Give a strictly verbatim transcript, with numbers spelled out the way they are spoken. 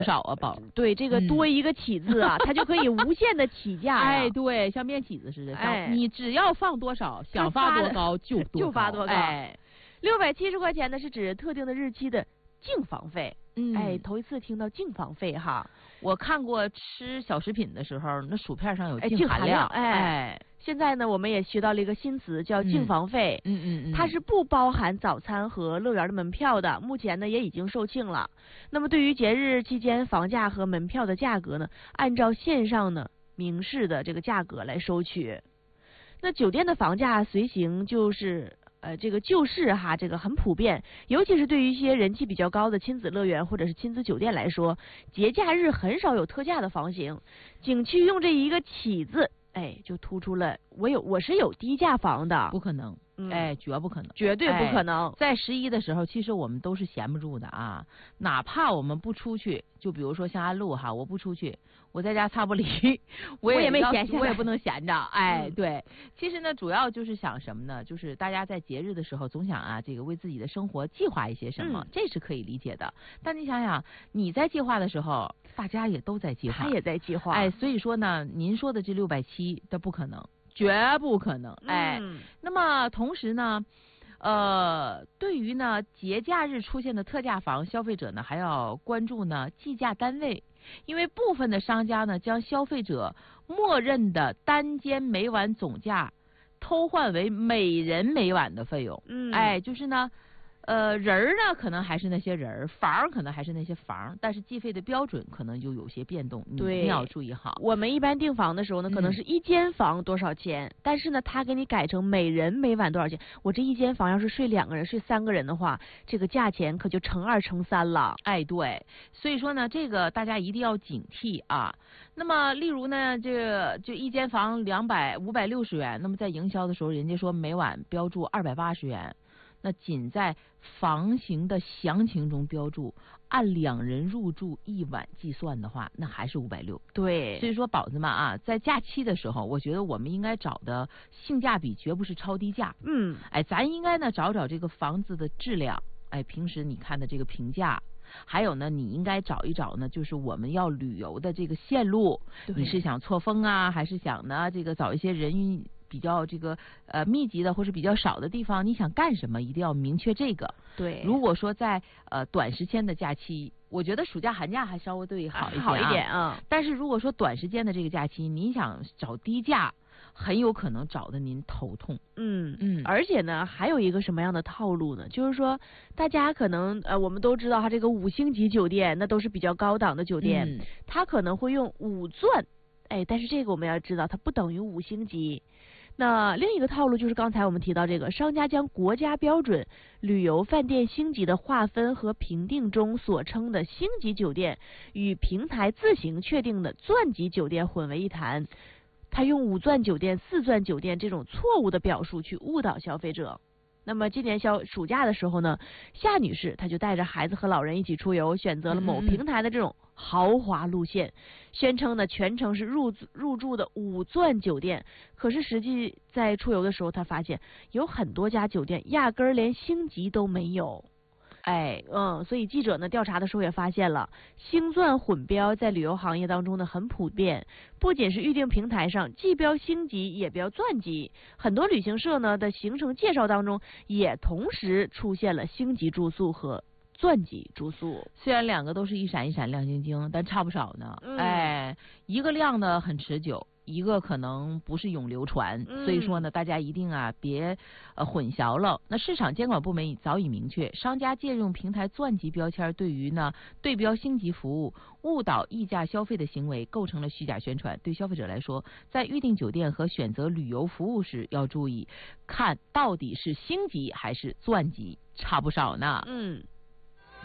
少啊，宝。 对，这个多一个起字啊，嗯、它就可以无限的起价、啊。 哎，对，像面起子似的，哎，你只要放多少，想发多高就多就发多高。 哎， 六百七十块钱呢，是指特定的日期的净房费。 嗯， 哎，头一次听到净房费哈。 我看过吃小食品的时候，那薯片上有净含量。 哎，哎现在呢，我们也学到了一个新词，叫净房费。 嗯嗯嗯， 它是不包含早餐和乐园的门票的。目前呢，也已经售罄了。那么，对于节日期间房价和门票的价格呢，按照线上呢明示的这个价格来收取。那酒店的房价随行就是。呃，这个就是哈，这个很普遍，尤其是对于一些人气比较高的亲子乐园或者是亲子酒店来说，节假日很少有特价的房型。景区用这一个起字，哎，就突出了我有我是有低价房的， 不可能，嗯、哎，绝不可能， 绝对不可能。 哎、在十一的时候，其实我们都是闲不住的啊，哪怕我们不出去，就比如说像安陆哈，我不出去。我在家擦玻璃，我也, 我也没闲下来， 我也不能闲着。哎、 嗯， 对，其实呢，主要就是想什么呢？就是大家在节日的时候，总想啊，这个为自己的生活计划一些什么， 嗯、 这是可以理解的。但你想想，你在计划的时候，大家也都在计划， 他也在计划。 哎，所以说呢，您说的这六百七的不可能，绝不可能。哎， 嗯、 那么同时呢。呃，对于呢节假日出现的特价房，消费者呢还要关注呢计价单位，因为部分的商家呢将消费者默认的单间每晚总价偷换为每人每晚的费用。 嗯， 哎，就是呢。呃，人儿呢可能还是那些人，房可能还是那些房，但是计费的标准可能就有些变动，你一定要注意好。 我们一般订房的时候呢，可能是一间房多少钱，嗯、但是呢，他给你改成每人每晚多少钱。我这一间房要是睡两个人、睡三个人的话，这个价钱可就乘二乘三了。 哎，对，所以说呢，这个大家一定要警惕啊。那么，例如呢，这个就一间房两百五百六十元，那么在营销的时候，人家说每晚标注二百八十元。那仅在房型的详情中标注，按两人入住一晚计算的话，那还是五百六。 对， 所以说宝子们啊，在假期的时候，我觉得我们应该找的性价比绝不是超低价。 嗯， 哎，咱应该呢找找这个房子的质量，哎，平时你看的这个评价。还有呢，你应该找一找呢，就是我们要旅游的这个线路，你是想错峰啊，还是想呢这个找一些人运比较这个呃密集的或是比较少的地方？你想干什么？一定要明确这个。 对， 如果说在呃短时间的假期，我觉得暑假寒假还稍微对好一些、啊、 好一点啊。 但是如果说短时间的这个假期，你想找低价。很有可能找的您头痛。 嗯嗯， 而且呢，还有一个什么样的套路呢？就是说，大家可能呃，我们都知道，它这个五星级酒店那都是比较高档的酒店， 嗯、 它可能会用五钻，哎，但是这个我们要知道，它不等于五星级。那另一个套路就是刚才我们提到这个，商家将国家标准旅游饭店星级的划分和评定中所称的星级酒店与平台自行确定的钻级酒店混为一谈。他用五钻酒店、四钻酒店这种错误的表述去误导消费者。那么今年消暑假的时候呢，夏女士她就带着孩子和老人一起出游，选择了某平台的这种豪华路线，嗯、宣称呢全程是入入住的五钻酒店。可是实际在出游的时候，她发现有很多家酒店压根儿连星级都没有。哎，嗯，所以记者呢调查的时候也发现了，星钻混标在旅游行业当中呢很普遍，不仅是预订平台上既标星级也标钻级，很多旅行社呢的行程介绍当中也同时出现了星级住宿和钻级住宿。 虽然两个都是一闪一闪亮晶晶，但差不少呢。 嗯、 哎，一个亮的很持久，一个可能不是永流传， 嗯、 所以说呢，大家一定啊别呃混淆了。那市场监管部门早已明确，商家借用平台钻级标签对于呢对标星级服务、误导溢价消费的行为，构成了虚假宣传。对消费者来说，在预订酒店和选择旅游服务时，要注意看到底是星级还是钻级，差不少呢。 嗯。